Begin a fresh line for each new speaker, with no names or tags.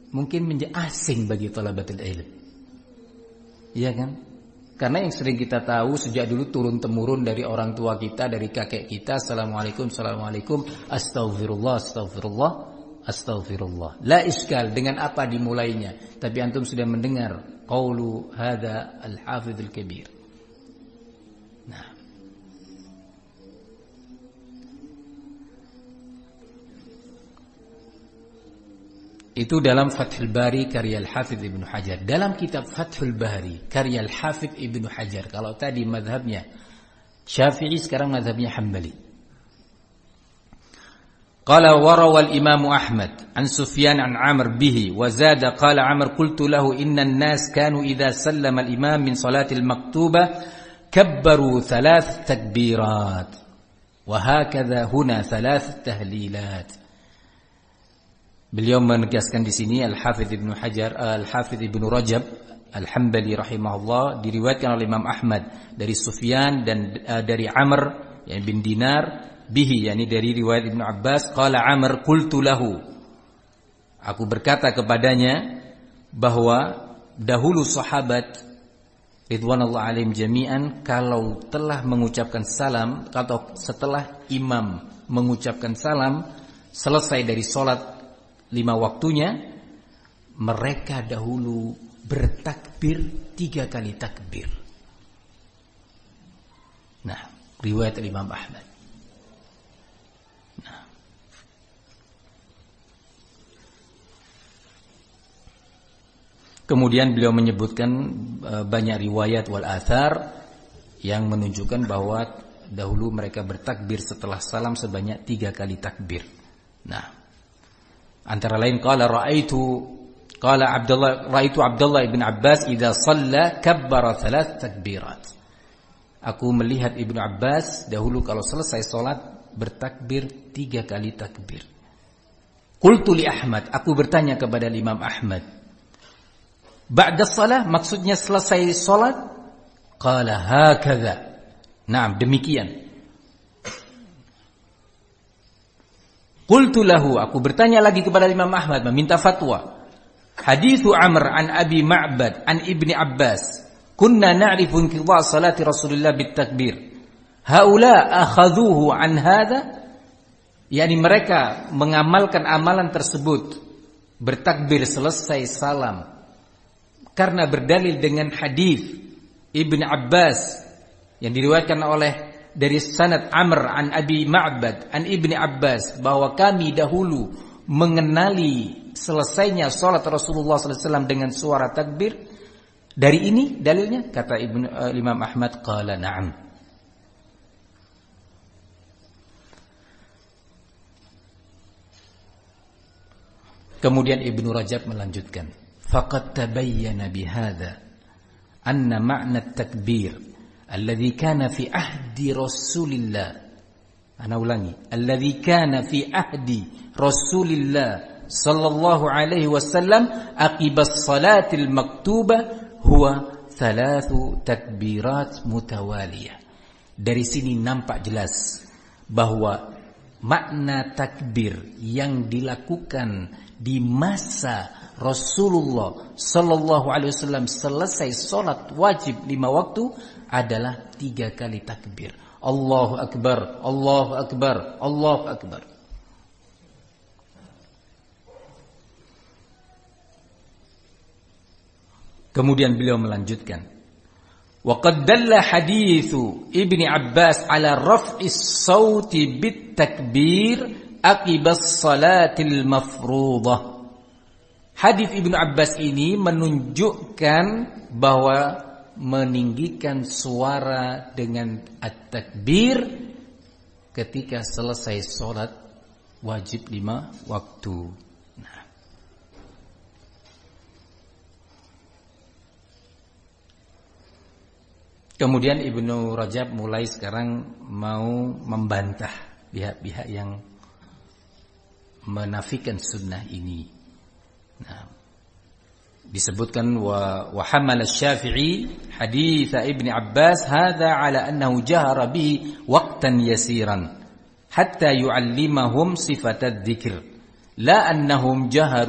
mungkin menjadi asing bagi thalabatul ilm. Iya kan? Karena yang sering kita tahu sejak dulu turun temurun dari orang tua kita, dari kakek kita, assalamualaikum, assalamualaikum, astaghfirullah, astaghfirullah, astaghfirullah. La iskal dengan apa dimulainya. Tapi antum sudah mendengar qaulu hadza al-hafidz al-kabir. Nah, itu dalam Fathul Bari karya Al-Hafidz Ibnu Hajar. Dalam kitab Fathul Bari karya Al-Hafidz Ibnu Hajar, kalau tadi mazhabnya Syafi'i, sekarang mazhabnya Hambali. Qala wa rawal Imam Ahmad an Sufyan an Amr bihi wa zada qala Amr qultu lahu inna an-nas kanu idza sallama al-imam min salati al-maktubah kabbaru 3 takbirat wa hakadha huna 3 tahlilat. Beliau menegaskan di sini Al-Hafidz Ibnu Hajar, Al-Hafidz Ibnu Rajab Al-Hambali rahimahullah, diriwayatkan oleh Imam Ahmad dari Sufyan dan dari Amr bin Dinar bihi, yakni dari riwayat Ibnu Abbas, qala Amr qultu lahu, aku berkata kepadanya bahwa dahulu sahabat ridwanullah alaihim jami'an kalau telah mengucapkan salam atau setelah imam mengucapkan salam selesai dari salat 5 waktunya, mereka dahulu bertakbir 3 kali takbir. Nah, riwayat Imam Ahmad. Nah, kemudian beliau menyebutkan banyak riwayat wal athar yang menunjukkan bahwa dahulu mereka bertakbir setelah salam sebanyak 3 kali takbir. Nah, antara lain ra'aitu Abdullah ibn Abbas idza shalla kabbara 3 takbirat. Aku melihat Ibnu Abbas dahulu kalau selesai salat bertakbir 3 kali takbir. Qultu li Ahmad, aku bertanya kepada Imam Ahmad, ba'da shalah maksudnya selesai salat? Qala hakadha. Naam, demikian. Qultu lahu, aku bertanya lagi kepada Imam Ahmad meminta fatwa. Hadithu Amr an Abi Ma'bad an Ibni Abbas, kunna na'rifu inqidha' salati Rasulullah bitakbir. Haula akhadhuhu an hadha? Yani mereka mengamalkan amalan tersebut, bertakbir selesai salam, karena berdalil dengan hadis Ibni Abbas yang diriwayatkan oleh dari sanad Amr an Abi Ma'bad an Ibni Abbas, bahwa kami dahulu mengenali selesainya salat Rasulullah SAW dengan suara takbir. Dari ini dalilnya, kata Imam Ahmad, qala na'am. Kemudian Ibnu Rajab melanjutkan, faqad tabayyana bihadza anna ma'na at-takbir alladhi kana fi ahdi Rasulillah. Ana ulangi, alladhi kana fi ahdi Rasulillah sallallahu alaihi wasallam aqibas salatil maktubah huwa 3 takbirat mutawaliyah. Dari sini nampak jelas bahwa makna takbir yang dilakukan di masa Rasulullah sallallahu alaihi wasallam selesai salat wajib 5 waktu adalah 3 kali takbir. Allahu akbar, Allahu akbar, Allahu akbar. Kemudian beliau melanjutkan, wa qad dalla haditsu Ibni Abbas ala raf'is sauti bit takbir aqibas salatil mafruḍah. Hadis Ibnu Abbas ini menunjukkan bahwa meninggikan suara dengan at-takbir ketika selesai sholat wajib 5 waktu. Nah, kemudian Ibnu Rajab mulai sekarang mau membantah pihak-pihak yang menafikan sunnah ini. Nah, disebutkan wa hamala Syafi'i hadits Ibni Abbas hadza ala annahu jahara bihi waqtan yasiran hatta yu'allimahum sifatadz dzikr la annahum jaharu